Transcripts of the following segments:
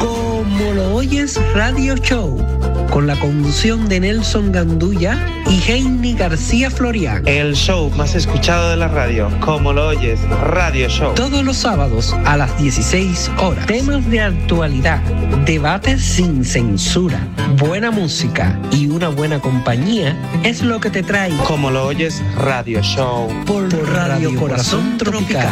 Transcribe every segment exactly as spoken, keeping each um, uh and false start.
Como lo oyes Radio Show, con la conducción de Nelson Gandulla y Heini García Florián. El show más escuchado de la radio, Como lo oyes Radio Show. Todos los sábados a las dieciséis horas. Temas de actualidad, debates sin censura, buena música y una buena compañía es lo que te trae Como lo oyes Radio Show. Por, por Radio, Radio Corazón Tropical.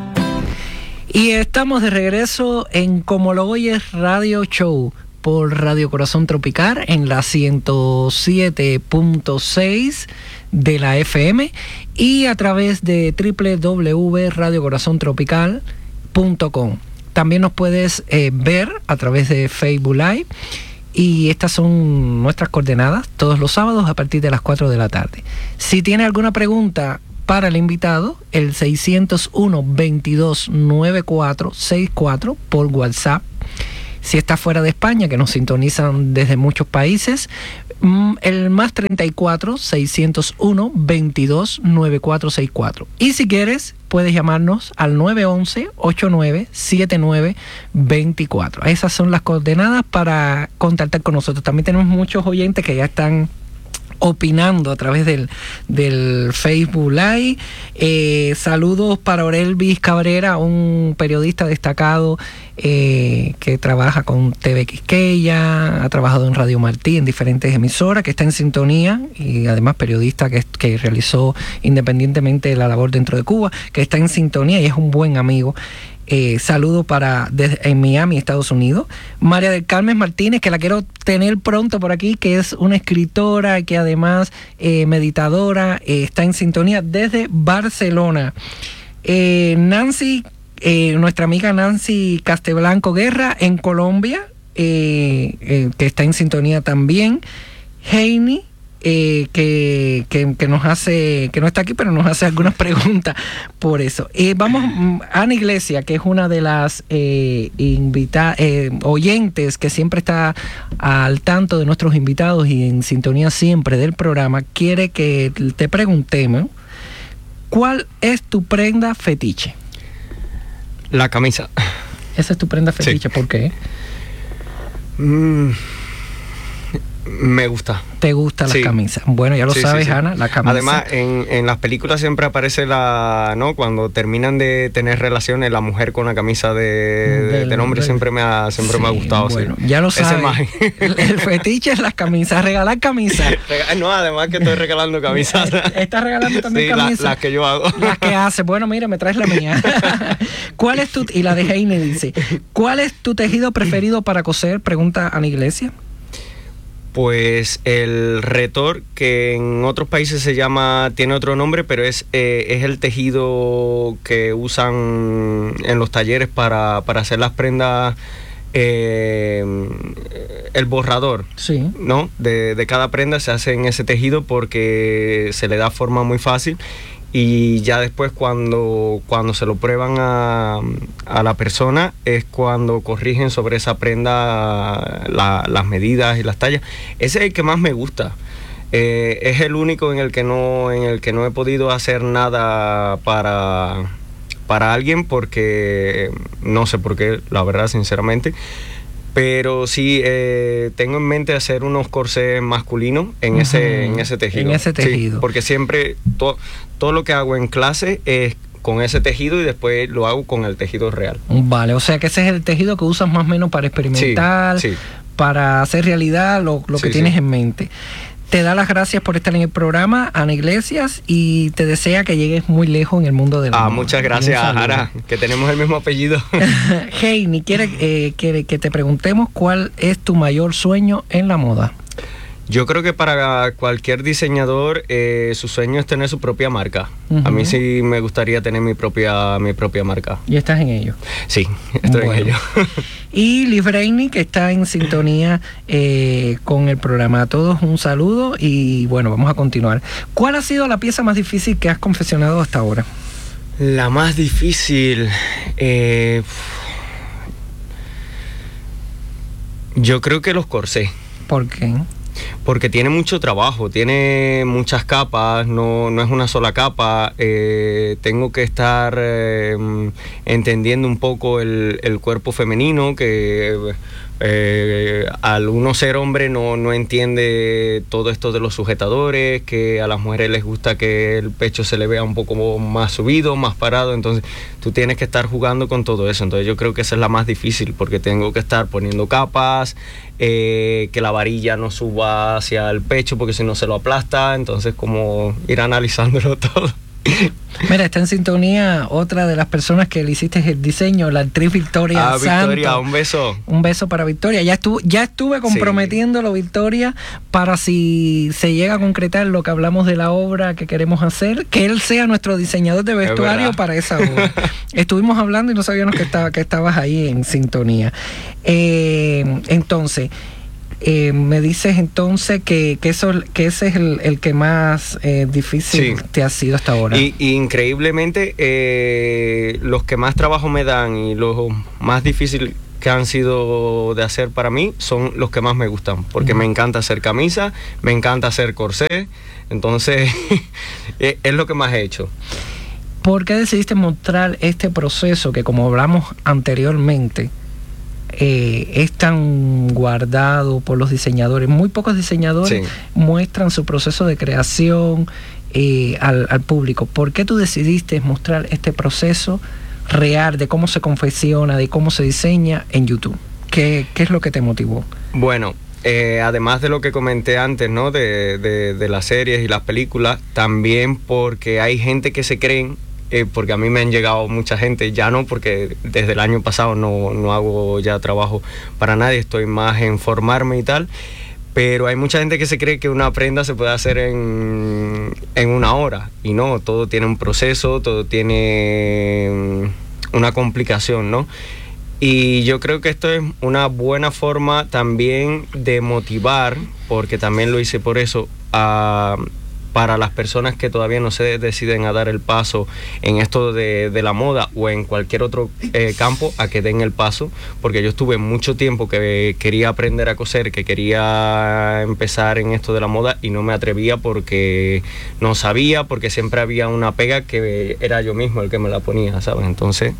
Y estamos de regreso en Como lo oyes Radio Show por Radio Corazón Tropical en la ciento siete punto seis de la F M y a través de doble u doble u doble u punto radio corazón tropical punto com. También nos puedes eh, ver a través de Facebook Live y estas son nuestras coordenadas todos los sábados a partir de las cuatro de la tarde. Si tiene alguna pregunta para el invitado, el seiscientos uno, veintidós, noventa y cuatro, sesenta y cuatro por WhatsApp. Si está fuera de España, que nos sintonizan desde muchos países, el más treinta y cuatro, seiscientos uno, veintidós, noventa y cuatro, sesenta y cuatro. Y si quieres, puedes llamarnos al nueve once, ochenta y nueve, setenta y nueve, veinticuatro. Esas son las coordenadas para contactar con nosotros. También tenemos muchos oyentes que ya están opinando a través del, del Facebook Live. Eh, saludos para Orelvis Cabrera, un periodista destacado eh, que trabaja con T V Quisqueya, ha trabajado en Radio Martí, en diferentes emisoras, que está en sintonía y además periodista que, que realizó independientemente de la labor dentro de Cuba, que está en sintonía y es un buen amigo. Eh, saludo para desde, en Miami, Estados Unidos. María del Carmen Martínez, que la quiero tener pronto por aquí, que es una escritora y que además eh, meditadora, eh, está en sintonía desde Barcelona. Eh, Nancy, eh, nuestra amiga Nancy Casteblanco Guerra en Colombia, eh, eh, que está en sintonía también. Heini, Eh, que, que, que nos hace, que no está aquí, pero nos hace algunas preguntas por eso. Eh, vamos a Ana Iglesia, que es una de las eh, invita- eh, oyentes que siempre está al tanto de nuestros invitados y en sintonía siempre del programa, quiere que te preguntemos, ¿cuál es tu prenda fetiche? La camisa. ¿Esa es tu prenda fetiche? Sí. ¿Por qué? Mm. Me gusta. ¿Te gustan las sí. camisas? Bueno, ya lo sí, sabes, sí, sí. Ana, la camisa. Además, en, en las películas siempre aparece la, ¿no? Cuando terminan de tener relaciones, la mujer con la camisa de, del, del hombre del... siempre me ha, siempre sí, me ha gustado. Bueno, sí. ya lo sabes. El, el fetiche es las camisas, regalar camisas. No, además que estoy regalando camisas. ¿Estás regalando también sí, camisas? La, las que yo hago. Las que haces. Bueno, mira, me traes la mía. ¿Cuál es tu, y la de Heine dice, ¿cuál es tu tejido preferido para coser? Pregunta Ana Iglesia. Pues el retor, que en otros países se llama, tiene otro nombre, pero es, eh, es el tejido que usan en los talleres para, para hacer las prendas, eh, el borrador, sí. ¿no? De, de cada prenda se hace en ese tejido porque se le da forma muy fácil. Y ya después cuando, cuando se lo prueban a, a la persona es cuando corrigen sobre esa prenda la, las medidas y las tallas. Ese es el que más me gusta. Eh, es el único en el que no, en el que no he podido hacer nada para, para alguien porque no sé por qué, la verdad, sinceramente. Pero sí, eh, tengo en mente hacer unos corsés masculinos en, uh-huh. ese, en ese tejido. En ese tejido. Sí, porque siempre, to, todo lo que hago en clase es con ese tejido y después lo hago con el tejido real. Vale, o sea que ese es el tejido que usas más o menos para experimentar, sí, sí. para hacer realidad lo, lo que sí, tienes sí. en mente. Te da las gracias por estar en el programa, Ana Iglesias, y te desea que llegues muy lejos en el mundo del ah, amor. Muchas gracias, Ara, que tenemos el mismo apellido. Heini, quiere eh, que, que te preguntemos cuál es tu mayor sueño en la moda. Yo creo que para cualquier diseñador eh, su sueño es tener su propia marca. Uh-huh. A mí sí me gustaría tener mi propia mi propia marca. ¿Y estás en ello? Sí, estoy bueno. en ello. Y Liv Reini, que está en sintonía eh, con el programa. A todos un saludo y bueno, vamos a continuar. ¿Cuál ha sido la pieza más difícil que has confeccionado hasta ahora? La más difícil... Eh, yo creo que los corsés. ¿Por qué? Porque tiene mucho trabajo, tiene muchas capas, no, no es una sola capa. Eh, tengo que estar eh, entendiendo un poco el, el cuerpo femenino, que eh, al uno ser hombre no, no entiende todo esto de los sujetadores, que a las mujeres les gusta que el pecho se le vea un poco más subido, más parado. Entonces tú tienes que estar jugando con todo eso. Entonces yo creo que esa es la más difícil, porque tengo que estar poniendo capas, eh, que la varilla no suba hacia el pecho porque si no se lo aplasta. Entonces como ir analizándolo todo. Mira, está en sintonía otra de las personas que le hiciste el diseño, la actriz Victoria Ah, Santos. Victoria, un beso. Un beso para Victoria. Ya estuve, ya estuve comprometiéndolo, sí. Victoria, para si se llega a concretar lo que hablamos de la obra que queremos hacer, que él sea nuestro diseñador de vestuario para esa obra. Estuvimos hablando y no sabíamos que, estaba, que estabas ahí en sintonía. Eh, entonces... Eh, me dices entonces que, que, eso, que ese es el, el que más eh, difícil sí. te ha sido hasta ahora. Y, y increíblemente, eh, los que más trabajo me dan y los más difíciles que han sido de hacer para mí son los que más me gustan, porque uh-huh. me encanta hacer camisa, me encanta hacer corsé, entonces es lo que más he hecho. ¿Por qué decidiste mostrar este proceso que, como hablamos anteriormente, Eh, es tan guardado por los diseñadores? Muy pocos diseñadores sí. muestran su proceso de creación eh, al, al público. ¿Por qué tú decidiste mostrar este proceso real de cómo se confecciona, de cómo se diseña en YouTube? ¿Qué, qué es lo que te motivó? Bueno, eh, además de lo que comenté antes, ¿no? De, de, de las series y las películas, también porque hay gente que se creen, Eh, porque a mí me han llegado mucha gente, ya no, porque desde el año pasado no, no hago ya trabajo para nadie, estoy más en formarme y tal, pero hay mucha gente que se cree que una prenda se puede hacer en, en una hora, y no, todo tiene un proceso, todo tiene una complicación, ¿no? Y yo creo que esto es una buena forma también de motivar, porque también lo hice por eso, a... para las personas que todavía no se deciden a dar el paso en esto de, de la moda o en cualquier otro eh, campo, a que den el paso, porque yo estuve mucho tiempo que quería aprender a coser, que quería empezar en esto de la moda y no me atrevía porque no sabía, porque siempre había una pega que era yo mismo el que me la ponía, ¿sabes? Entonces...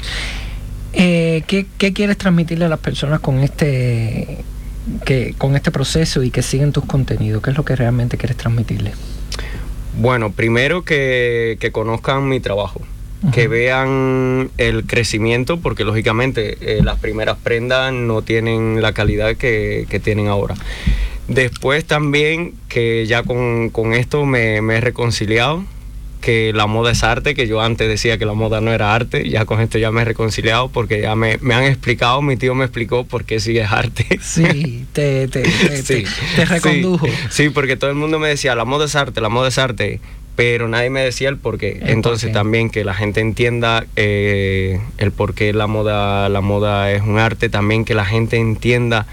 Eh, ¿qué, ¿Qué quieres transmitirle a las personas con este, que, con este proceso y que siguen tus contenidos? ¿Qué es lo que realmente quieres transmitirle? Bueno, primero que, que conozcan mi trabajo, uh-huh. que vean el crecimiento, porque lógicamente eh, las primeras prendas no tienen la calidad que, que tienen ahora. Después también que ya con, con esto me, me he reconciliado, que la moda es arte, que yo antes decía que la moda no era arte, ya con esto ya me he reconciliado porque ya me, me han explicado, mi tío me explicó por qué sí es arte. Sí, te, te, te, sí, te, te recondujo. Sí, sí, porque todo el mundo me decía, la moda es arte, la moda es arte, pero nadie me decía el por qué. Entonces por qué. También que la gente entienda eh, el por qué la moda, la moda es un arte, también que la gente entienda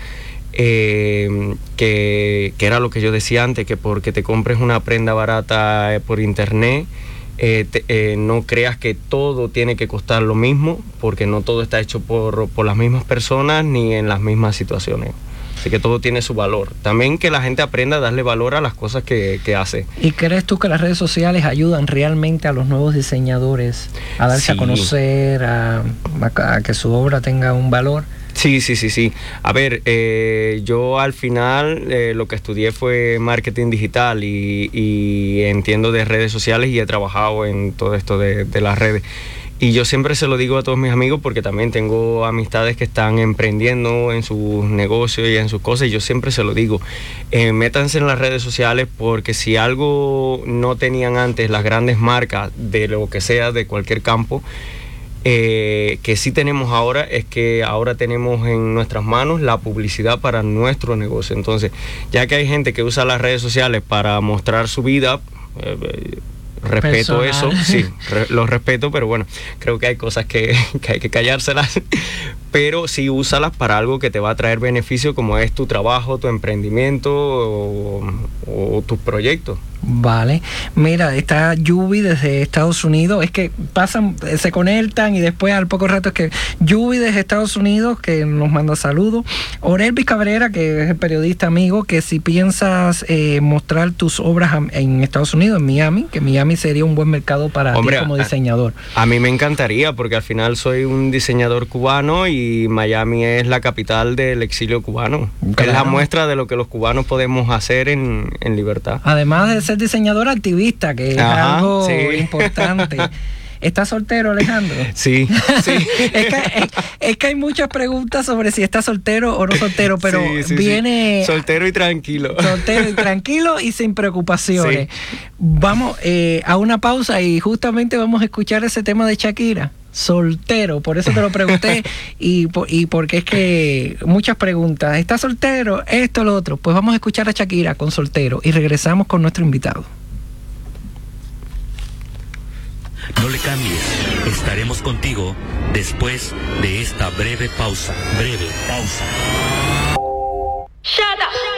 Eh, que, que era lo que yo decía antes, que porque te compres una prenda barata eh, por internet, eh, te, eh, no creas que todo tiene que costar lo mismo, porque no todo está hecho por, por las mismas personas ni en las mismas situaciones. Así que todo tiene su valor. También que la gente aprenda a darle valor a las cosas que, que hace. ¿Y crees tú que las redes sociales ayudan realmente a los nuevos diseñadores a darse sí. a conocer, a, a, a que su obra tenga un valor? Sí, sí, sí, sí. A ver, eh, yo al final eh, lo que estudié fue marketing digital y, y entiendo de redes sociales y he trabajado en todo esto de, de las redes. Y yo siempre se lo digo a todos mis amigos, porque también tengo amistades que están emprendiendo en sus negocios y en sus cosas, y yo siempre se lo digo, eh, métanse en las redes sociales, porque si algo no tenían antes las grandes marcas de lo que sea, de cualquier campo, Eh, que sí tenemos ahora, es que ahora tenemos en nuestras manos la publicidad para nuestro negocio. Entonces, ya que hay gente que usa las redes sociales para mostrar su vida, eh, respeto personal. Eso, sí, re, lo respeto, pero bueno, creo que hay cosas que, que hay que callárselas, pero sí úsalas para algo que te va a traer beneficio, como es tu trabajo, tu emprendimiento o, o tus proyectos. Vale, mira, está Yubi desde Estados Unidos, es que pasan, se conectan y después al poco rato es que Yubi desde Estados Unidos que nos manda saludos, Orelvis Cabrera que es el periodista amigo, que si piensas eh, mostrar tus obras en Estados Unidos, en Miami, que Miami sería un buen mercado para Hombre, ti como diseñador. A, a mí me encantaría porque al final soy un diseñador cubano y Miami es la capital del exilio cubano, claro. Es la muestra de lo que los cubanos podemos hacer en, en libertad. Además de ser diseñador activista, que es Ajá, algo sí. importante. ¿Estás soltero, Alejandro? Sí, sí. es, que, es, es que hay muchas preguntas sobre si estás soltero o no soltero, pero sí, sí, viene... Sí. Soltero y tranquilo. Soltero y tranquilo y sin preocupaciones. Sí. Vamos eh, a una pausa y justamente vamos a escuchar ese tema de Shakira. Soltero, por eso te lo pregunté y, y porque es que muchas preguntas. ¿Estás soltero? Esto, lo otro. Pues vamos a escuchar a Shakira con Soltero y regresamos con nuestro invitado. No le cambies, estaremos contigo después de esta breve pausa. Breve pausa. Shut up.